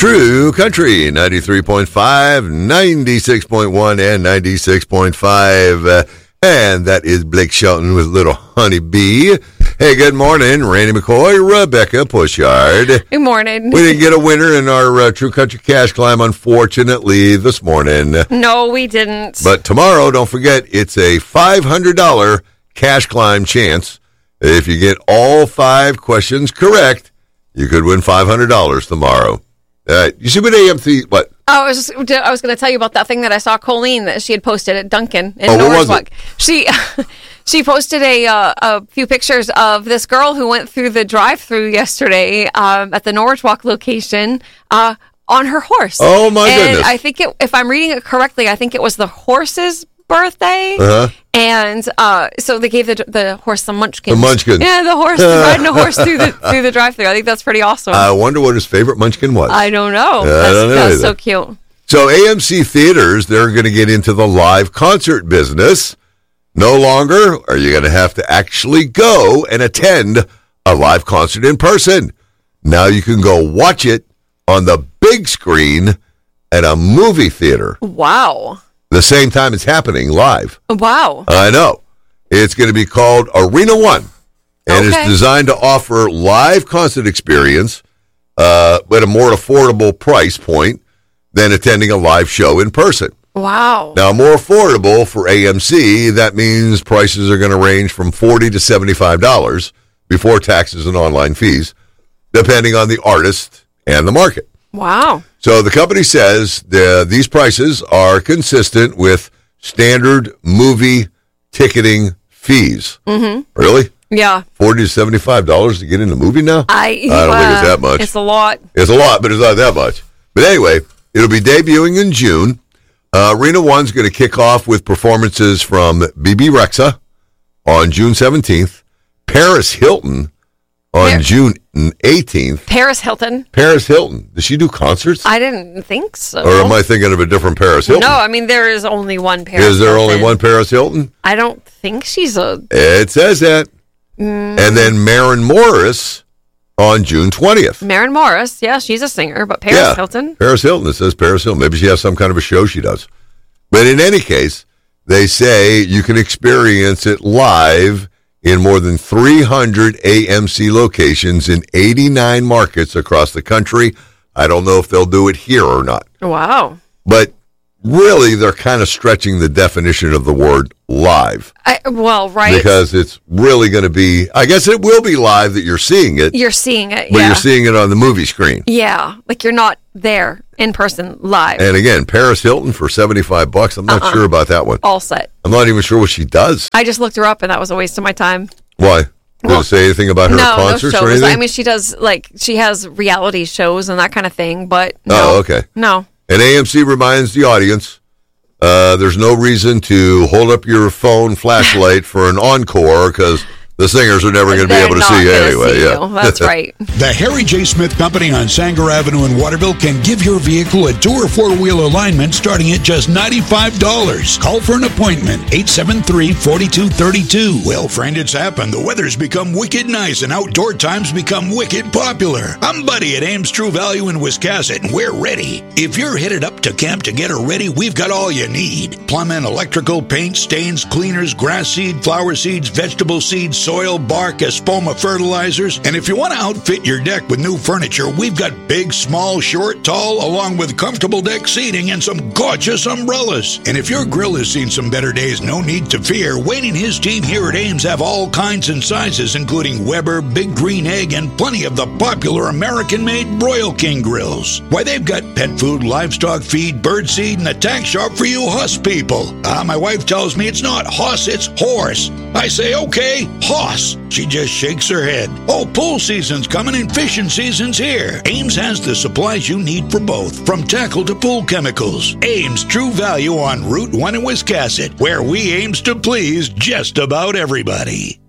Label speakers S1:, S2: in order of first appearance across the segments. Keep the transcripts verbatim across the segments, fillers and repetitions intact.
S1: True Country, ninety-three point five, ninety-six point one, and ninety-six point five. Uh, and that is Blake Shelton with Little Honey Bee. Hey, good morning, Randy McCoy, Rebecca Pushard.
S2: Good morning.
S1: We didn't get a winner in our uh, True Country Cash Climb, unfortunately, this morning.
S2: No, we didn't.
S1: But tomorrow, don't forget, it's a five hundred dollars Cash Climb chance. If you get all five questions correct, you could win five hundred dollars tomorrow. Uh, you see what A M C, what?
S2: Oh, I was just, I was going to tell you about that thing that I saw Colleen that she had posted at Dunkin' in
S1: Oh, what was
S2: Norriswock. She she posted a uh, a few pictures of this girl who went through the drive-through yesterday um, at the Norriswock location uh, on her horse.
S1: Oh my
S2: and
S1: goodness!
S2: I think it, if I'm reading it correctly, I think it was the horse's birthday,
S1: Uh-huh.
S2: and uh, so they gave the the horse some munchkins.
S1: The munchkins.
S2: Yeah, the horse riding a horse through the through the drive-through. I think that's pretty awesome.
S1: I wonder what his favorite munchkin was.
S2: I don't know.
S1: I
S2: That's,
S1: don't know
S2: that's
S1: either.
S2: so cute.
S1: So A M C Theaters, they're going to get into the live concert business. No longer are you going to have to actually go and attend a live concert in person. Now you can go watch it on the big screen at a movie theater.
S2: Wow.
S1: The same time it's happening live.
S2: Wow.
S1: I know. It's going to be called Arena One, and
S2: Okay.
S1: it's designed to offer live concert experience uh, at a more affordable price point than attending a live show in person.
S2: Wow.
S1: Now, more affordable for A M C, that means prices are going to range from forty dollars to seventy-five dollars before taxes and online fees, depending on the artist and the market.
S2: Wow.
S1: So the company says the, these prices are consistent with standard movie ticketing fees.
S2: Mm-hmm.
S1: Really?
S2: Yeah.
S1: forty dollars to seventy-five dollars to get in a movie now?
S2: I,
S1: I don't think it's that much.
S2: It's a lot.
S1: It's a lot, but it's not that much. But anyway, it'll be debuting in June. Uh, Arena One's going to kick off with performances from B B Rexha on June seventeenth, Paris Hilton on
S2: Par-
S1: June eighteenth.
S2: Paris Hilton.
S1: Paris Hilton. Does she do concerts?
S2: I didn't think so.
S1: Or am I thinking of a different Paris Hilton?
S2: No, I mean, there is only one Paris
S1: Is there
S2: Hilton.
S1: only one Paris Hilton?
S2: I don't think she's a...
S1: It says that.
S2: Mm,
S1: And then Maren Morris on June twentieth.
S2: Maren Morris. Yeah, she's a singer, but Paris
S1: Yeah,
S2: Hilton.
S1: Paris Hilton. It says Paris Hilton. Maybe she has some kind of a show she does. But in any case, they say you can experience it live in more than three hundred A M C locations in eighty-nine markets across the country. I don't know if they'll do it here or not.
S2: Wow.
S1: But really, they're kind of stretching the definition of the word live.
S2: I, well, right.
S1: Because it's really going to be, I guess it will be live that you're seeing it,
S2: You're seeing it,
S1: but
S2: yeah.
S1: you're seeing it on the movie screen.
S2: Yeah, like you're not there in person live.
S1: And again, Paris Hilton for seventy-five bucks. I'm not
S2: Uh-uh.
S1: sure about that one.
S2: All set.
S1: I'm not even sure what she does.
S2: I just looked her up, and that was a waste of my time.
S1: Why? Did
S2: Well,
S1: it say anything about her
S2: no, no
S1: concerts
S2: shows.
S1: or anything?
S2: I mean, she does, like, she has reality shows and that kind of thing, but no.
S1: Oh, okay.
S2: No.
S1: And A M C reminds the audience, uh, there's no reason to hold up your phone flashlight for an encore because the singers are never going to be
S2: They're
S1: able to
S2: not
S1: see you
S2: gonna
S1: anyway.
S2: see
S1: Yeah,
S2: you. That's right.
S3: The Harry J. Smith Company on Sanger Avenue in Waterville can give your vehicle a two or four-wheel alignment starting at just ninety-five dollars. Call for an appointment, eight seven three, four two three two. Well, friend, it's happened. The weather's become wicked nice and outdoor times become wicked popular. I'm Buddy at Ames True Value in Wiscasset, and we're ready. If you're headed up to camp to get her ready, we've got all you need. Plumbing, electrical, paint, stains, cleaners, grass seed, flower seeds, vegetable seeds, soil, bark, Espoma fertilizers, and if you want to outfit your deck with new furniture, we've got big, small, short, tall, along with comfortable deck seating and some gorgeous umbrellas. And if your grill has seen some better days, no need to fear. Wayne and his team here at Ames have all kinds and sizes, including Weber, Big Green Egg, and plenty of the popular American-made Broil King grills. Why, they've got pet food, livestock feed, bird seed, and a tack shop for you huss people. Ah, my wife tells me it's not huss, it's horse. I say, okay, hoss. She just shakes her head. Oh, pool season's coming and fishing season's here. Ames has the supplies you need for both, from tackle to pool chemicals. Ames True Value on Route one in Wiscasset, where we aims to please just about everybody.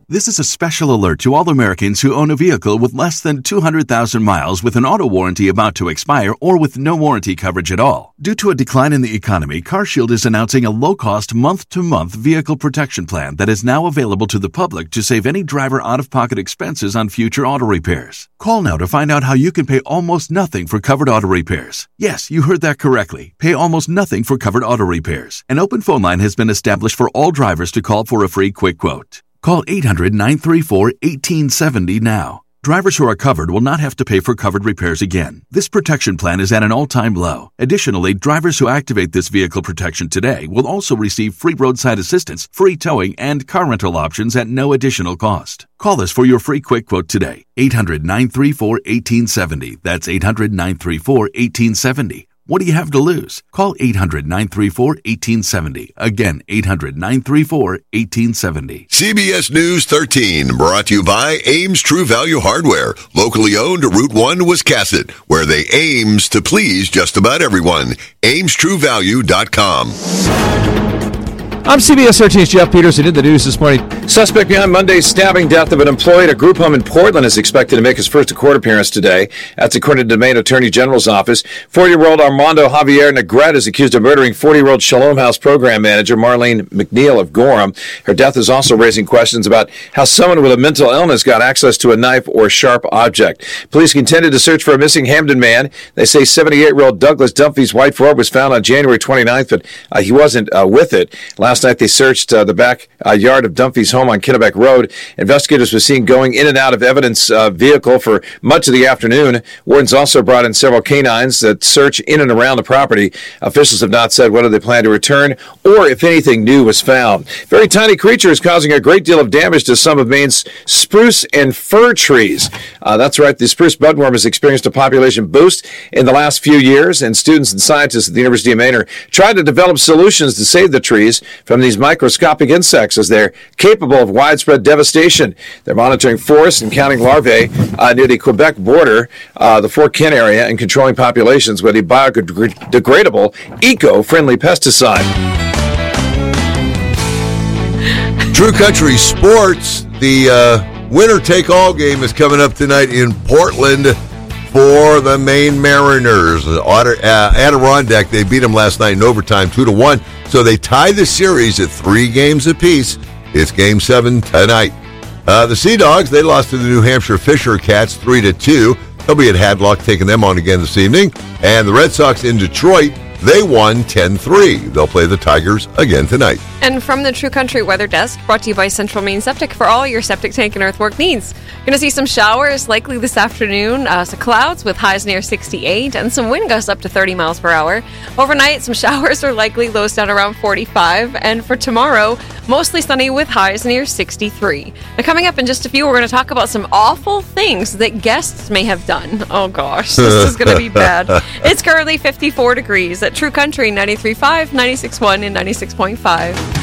S4: This is a special alert to all Americans who own a vehicle with less than two hundred thousand miles with an auto warranty about to expire or with no warranty coverage at all. Due to a decline in the economy, CarShield is announcing a low-cost month-to-month vehicle protection plan that is now available to the public to save any driver out-of-pocket expenses on future auto repairs. Call now to find out how you can pay almost nothing for covered auto repairs. Yes, you heard that correctly. Pay almost nothing for covered auto repairs. An open phone line has been established for all drivers to call for a free quick quote. Call eight hundred, nine three four, one eight seven zero now. Drivers who are covered will not have to pay for covered repairs again. This protection plan is at an all-time low. Additionally, drivers who activate this vehicle protection today will also receive free roadside assistance, free towing, and car rental options at no additional cost. Call us for your free quick quote today. eight hundred, nine three four, one eight seven zero. That's eight hundred, nine three four, one eight seven zero. What do you have to lose? Call eight hundred, nine three four, one eight seven zero. Again, eight hundred, nine three four, one eight seven zero.
S1: C B S News thirteen, brought to you by Ames True Value Hardware, locally owned, Route one, Wiscasset, where they aims to please just about everyone. ames true value dot com.
S5: I'm C B S thirteen's Jeff Peterson. In the news this morning, suspect behind Monday's stabbing death of an employee at a group home in Portland is expected to make his first court appearance today. That's according to the Maine Attorney General's office. forty-year-old Armando Javier Negret is accused of murdering forty-year-old Shalom House program manager Marlene McNeil of Gorham. Her death is also raising questions about how someone with a mental illness got access to a knife or sharp object. Police continue to search for a missing Hamden man. They say seventy-eight-year-old Douglas Dumfries' white Ford was found on January twenty-ninth, but uh, he wasn't uh, with it. Last Last night, they searched uh, the back uh, yard of Dunphy's home on Kennebec Road. Investigators were seen going in and out of evidence uh, vehicle for much of the afternoon. Wardens also brought in several canines that search in and around the property. Officials have not said whether they plan to return or if anything new was found. Very tiny creature is causing a great deal of damage to some of Maine's spruce and fir trees. Uh, that's right, the spruce budworm has experienced a population boost in the last few years, and students and scientists at the University of Maine are trying to develop solutions to save the trees from these microscopic insects as they're capable of widespread devastation. They're monitoring forests and counting larvae uh, near the Quebec border, uh, the Fort Ken area, and controlling populations with a biodegradable, eco-friendly pesticide.
S1: True Country Sports, the uh, winner-take-all game is coming up tonight in Portland for the Maine Mariners. Uh, Adirondack, they beat them last night in overtime, two to one. So they tie the series at three games apiece. It's game seven tonight. Uh, the Sea Dogs, they lost to the New Hampshire Fisher Cats three to two. They'll be at Hadlock taking them on again this evening. And the Red Sox in Detroit, they won ten three. They'll play the Tigers again tonight.
S2: And from the True Country Weather Desk, brought to you by Central Maine Septic for all your septic tank and earthwork needs. Going to see some showers likely this afternoon. Uh, some clouds with highs near sixty-eight and some wind gusts up to thirty miles per hour. Overnight, some showers are likely, lows down around forty-five. And for tomorrow, mostly sunny with highs near sixty-three. Now, coming up in just a few, we're going to talk about some awful things that guests may have done. Oh gosh, this is going to be bad. It's currently fifty-four degrees at True Country ninety-three point five, ninety-six point one, and ninety-six point five.